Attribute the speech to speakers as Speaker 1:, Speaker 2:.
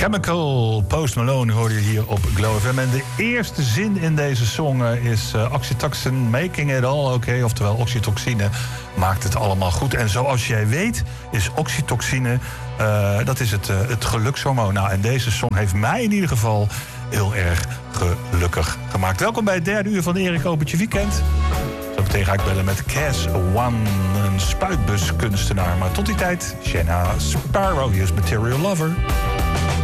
Speaker 1: Chemical, Post Malone hoorde je hier op Glow FM. En de eerste zin in deze song is oxytocin making it all okay. Oftewel, oxytocine maakt het allemaal goed. En zoals jij weet is oxytocine, dat is het gelukshormoon. Nou, en deze song heeft mij in ieder geval heel erg gelukkig gemaakt. Welkom bij het derde uur van Erik Opent je weekend. Zo meteen ga ik bellen met Cass One, een spuitbuskunstenaar. Maar tot die tijd, Shanna Sparrow, hier is Material Lover.